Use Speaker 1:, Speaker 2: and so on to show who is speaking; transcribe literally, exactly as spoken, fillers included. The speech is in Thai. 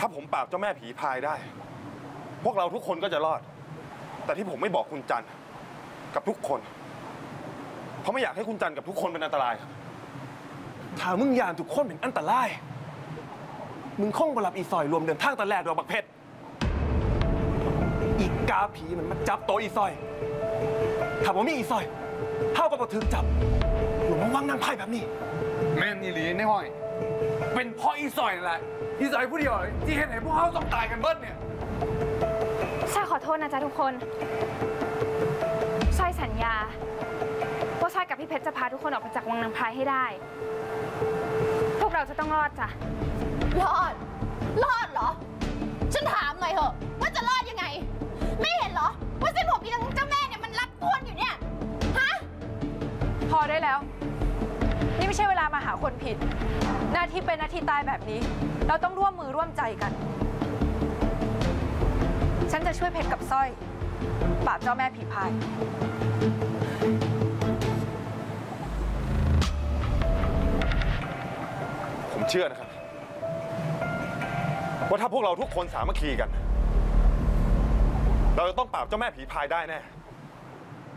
Speaker 1: ถ้าผมปราบเจ้าแม่ผีพายได้ พวกเราทุกคนก็จะรอด แต่ที่ผมไม่บอกคุณจันกับทุกคนเพราะไม่อยากให้คุณจันกับทุกคนเป็นอันตรายครับถ้ามึงยานทุกคนเป็นอันตรายมึงคงบรับอีซอยรวมเดินทางตะแลดดอกบักเพชรอีกาผีมันมาจับโตอีซอยถ้าผมมีอีซอยเท่ากับบ่ถึงจับอยู่มาวังนางไพ่แบบนี้
Speaker 2: แม่นอีหลีในห้อยเป็นพ่ออีซอยนั่นแหละอีซอยผู้เดียวที่เห็นไหนพวกเขาต้องตายกันเบิ้ลเนี่ย
Speaker 3: สร้อยขอโทษนะจ๊ะทุกคนสร้อยสัญญาว่าสร้อยกับพี่เพชรจะพาทุกคนออกไปจากวังนางไพรให้ได้พวกเราจะต้องรอดจ้ะ
Speaker 4: รอดรอดเหรอฉันถามหน่อยเถอะว่าจะรอดยังไงไม่เห็นเหรอว่าเส้นผมพี่เจ้าแม่เนี่ยมันรัดก้นอยู่เนี่ยฮะ
Speaker 5: พอได้แล้วนี่ไม่ใช่เวลามาหาคนผิดหน้าที่เป็นหน้าที่ตายแบบนี้เราต้องร่วมมือร่วมใจกันฉันจะช่วยเพชรกับสร้อยปราบเจ้าแม่ผีพาย
Speaker 1: ผมเชื่อนะครับว่าถ้าพวกเราทุกคนสามัคคีกันเราจะต้องปราบเจ้าแม่ผีพายได้แน่